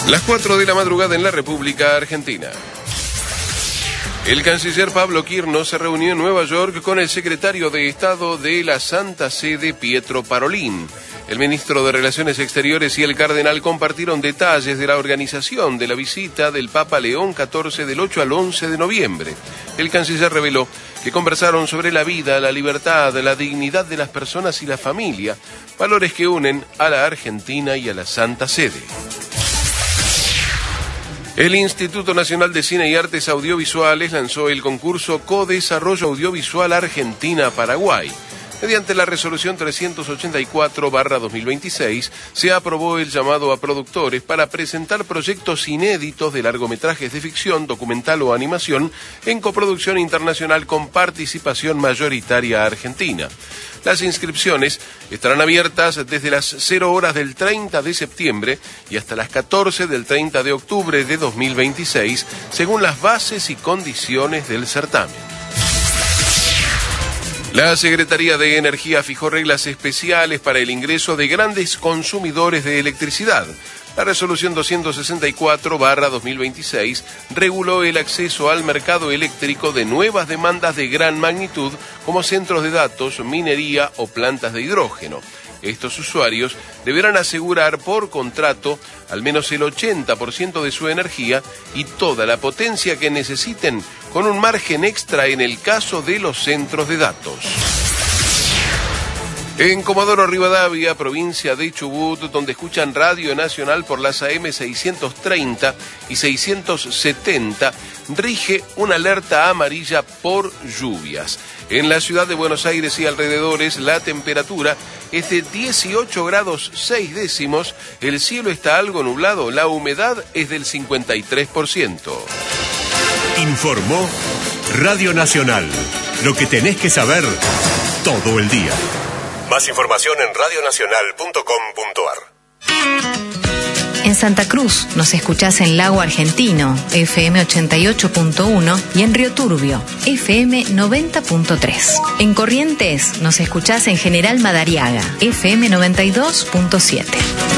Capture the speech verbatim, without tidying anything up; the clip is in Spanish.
Las cuatro de la madrugada en la República Argentina. El canciller Pablo Quirno se reunió en Nueva York con el secretario de Estado de la Santa Sede, Pietro Parolin. El ministro de Relaciones Exteriores y el cardenal compartieron detalles de la organización de la visita del Papa León catorce del ocho al once de noviembre. El canciller reveló que conversaron sobre la vida, la libertad, la dignidad de las personas y la familia, valores que unen a la Argentina y a la Santa Sede. El Instituto Nacional de Cine y Artes Audiovisuales lanzó el concurso Co-Desarrollo Audiovisual Argentina-Paraguay. Mediante la resolución trescientos ochenta y cuatro barra dos mil veintiséis, se aprobó el llamado a productores para presentar proyectos inéditos de largometrajes de ficción, documental o animación en coproducción internacional con participación mayoritaria argentina. Las inscripciones estarán abiertas desde las cero horas del treinta de septiembre y hasta las catorce del treinta de octubre de dos mil veintiséis, según las bases y condiciones del certamen. La Secretaría de Energía fijó reglas especiales para el ingreso de grandes consumidores de electricidad. La resolución doscientos sesenta y cuatro barra dos mil veintiséis reguló el acceso al mercado eléctrico de nuevas demandas de gran magnitud como centros de datos, minería o plantas de hidrógeno. Estos usuarios deberán asegurar por contrato al menos el ochenta por ciento de su energía y toda la potencia que necesiten, con un margen extra en el caso de los centros de datos. En Comodoro Rivadavia, provincia de Chubut, donde escuchan Radio Nacional por las A M seiscientos treinta y seiscientos setenta, rige una alerta amarilla por lluvias. En la ciudad de Buenos Aires y alrededores, la temperatura es de dieciocho grados seis décimos, el cielo está algo nublado, la humedad es del cincuenta y tres por ciento. Informó Radio Nacional, lo que tenés que saber todo el día. Más información en radio nacional punto com punto a r. En Santa Cruz nos escuchás en Lago Argentino, F M ochenta y ocho punto uno, y en Río Turbio, F M noventa punto tres. En Corrientes nos escuchás en General Madariaga, F M noventa y dos punto siete.